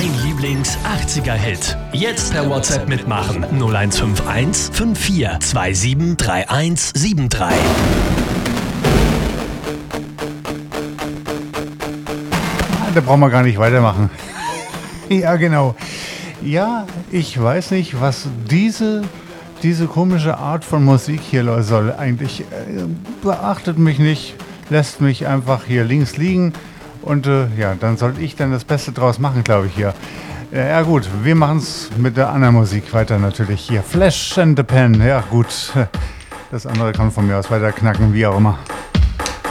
Dein Lieblings-80er-Hit. Jetzt per WhatsApp mitmachen. 0151 54 27 3173. Da brauchen wir gar nicht weitermachen. Ja, genau. Ja, ich weiß nicht, was diese komische Art von Musik hier soll. Eigentlich beachtet mich nicht, lässt mich einfach hier links liegen. Und ja, dann soll ich dann das Beste draus machen, glaube ich hier. Ja gut, wir machen es mit der anderen Musik weiter natürlich hier. Flash and the Pen, ja gut. Das andere kann von mir aus weiter knacken, wie auch immer.